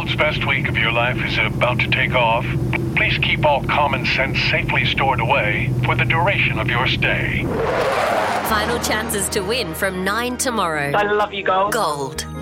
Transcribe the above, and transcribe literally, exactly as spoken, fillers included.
world's best week of your life is about to take off, please keep all common sense safely stored away for the duration of your stay. Final chances to win from nine tomorrow. I love you, Gold. Gold.